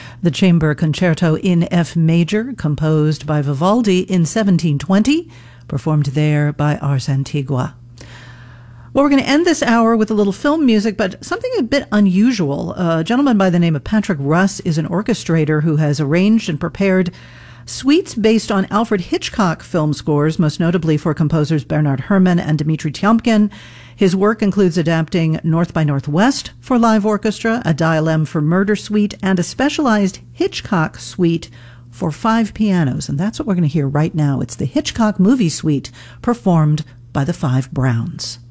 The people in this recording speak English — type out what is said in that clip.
the Chamber Concerto in F major, composed by Vivaldi in 1720, performed there by Ars Antigua. Well, we're going to end this hour with a little film music, but something a bit unusual. A gentleman by the name of Patrick Russ is an orchestrator who has arranged and prepared suites based on Alfred Hitchcock film scores, most notably for composers Bernard Herrmann and Dmitri Tiomkin. His work includes adapting North by Northwest for live orchestra, a Dial M for Murder Suite, and a specialized Hitchcock suite for 5 pianos. And that's what we're going to hear right now. It's the Hitchcock movie suite performed by the Five Browns.